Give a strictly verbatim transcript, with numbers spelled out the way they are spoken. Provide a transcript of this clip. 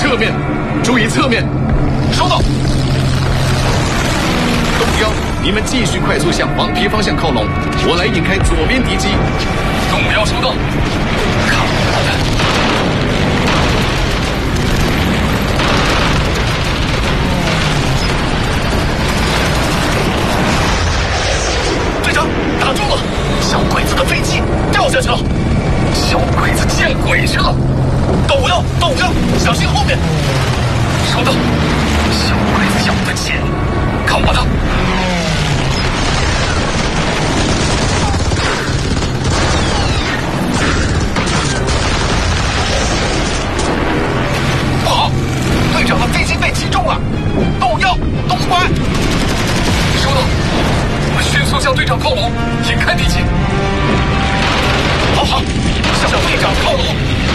侧面，注意侧面。 收到。 东标，你们继续快速向黄皮方向靠拢，我来引开左边敌机。 东标收到。看我的！队长，打中了！小鬼子的飞机掉下去了，小鬼子见鬼去了！到五幺，到五幺，小心后面！收到。小鬼子要的钱，看我的！